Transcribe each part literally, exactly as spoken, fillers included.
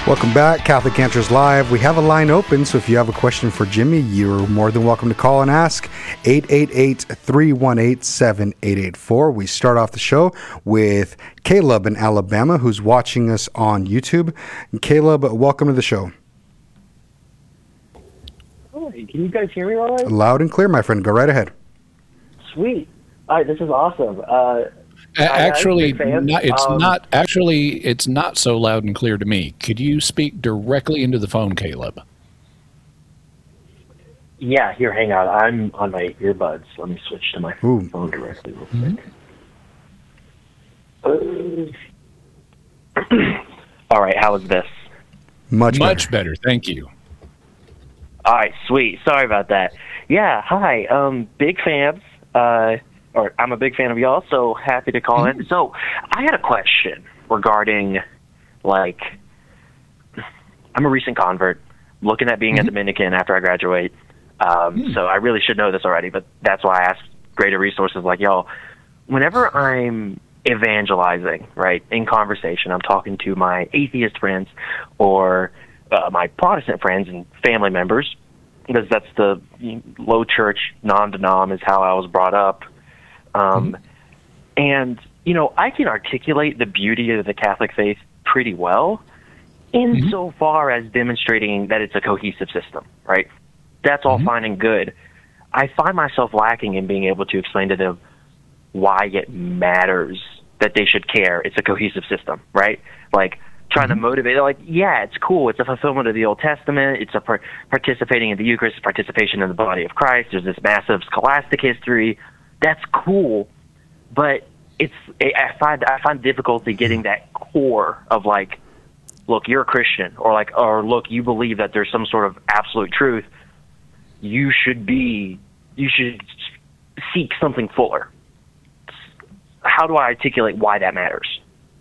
Welcome back, Catholic Answers Live. We have a line open, so if you have a question for Jimmy, you're more than welcome to call and ask. eight eight eight, three one eight, seven eight eight four. We start off the show with Caleb in Alabama, who's watching us on YouTube. And Caleb, welcome to the show. Hi, can you guys hear me all right? Loud and clear, my friend. Go right ahead. Sweet. All right, this is awesome. Uh, Actually, I, not, it's um, not. Actually, it's not so loud and clear to me. Could you speak directly into the phone, Caleb? Yeah, here, hang on. I'm on my earbuds. Let me switch to my Ooh. phone directly real quick. Uh, all right, how is this? Much, Much better. better. Thank you. All right, sweet. Sorry about that. Yeah, hi. Um, big fans. Uh, or I'm a big fan of y'all, so happy to call Mm-hmm. in. So I had a question regarding, like, I'm a recent convert, looking at being Mm-hmm. a Dominican after I graduate. Um, Mm. So I really should know this already, but that's why I asked greater resources like y'all. Whenever I'm evangelizing, right, in conversation, I'm talking to my atheist friends or uh, my Protestant friends and family members, because that's the low church, non-denom is how I was brought up. Um, mm-hmm. And, you know, I can articulate the beauty of the Catholic faith pretty well insofar mm-hmm. as demonstrating that it's a cohesive system, right? That's all mm-hmm. fine and good. I find myself lacking in being able to explain to them why it matters that they should care. It's a cohesive system, right? Like, trying mm-hmm. to motivate, they're like, yeah, it's cool. It's a fulfillment of the Old Testament. It's a par- participating in the Eucharist, participation in the body of Christ. There's this massive scholastic history. That's cool, but it's I find I find difficulty getting that core of, like, look, you're a Christian, or like, or look, you believe that there's some sort of absolute truth. You should be, you should seek something fuller. How do I articulate why that matters?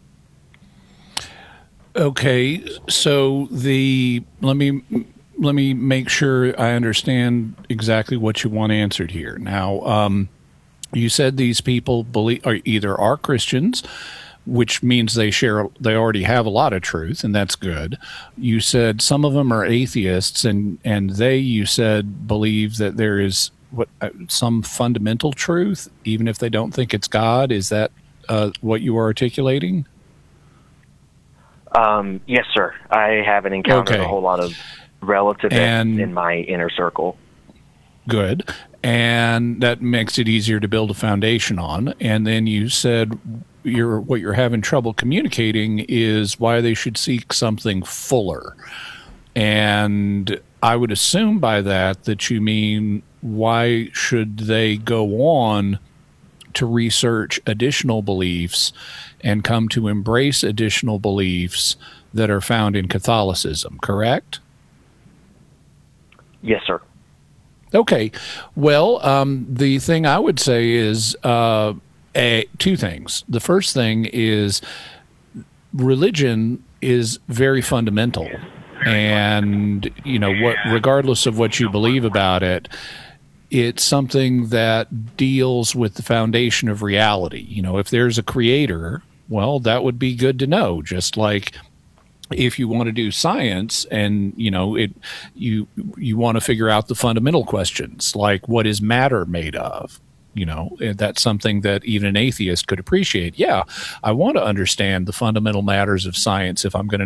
Okay, so the let me let me make sure I understand exactly what you want answered here. Now, um, you said these people believe are either are Christians, which means they share they already have a lot of truth, and that's good. You said some of them are atheists, and and they you said believe that there is what uh, some fundamental truth, even if they don't think it's God. Is that uh, what you are articulating? Um, yes, sir. I haven't encountered Okay. a whole lot of relativists And- in my inner circle. Good. And that makes it easier to build a foundation on. And then you said you're, what you're having trouble communicating is why they should seek something fuller. And I would assume by that that you mean why should they go on to research additional beliefs and come to embrace additional beliefs that are found in Catholicism, correct? Yes, sir. Okay. Well, um, the thing I would say is uh, a, two things. The first thing is religion is very fundamental. And, you know, what, regardless of what you believe about it, it's something that deals with the foundation of reality. You know, if there's a creator, well, that would be good to know. Just like if you want to do science and, you know, it, you, you want to figure out the fundamental questions, like what is matter made of? You know, that's something that even an atheist could appreciate. Yeah, I want to understand the fundamental matters of science if I'm going to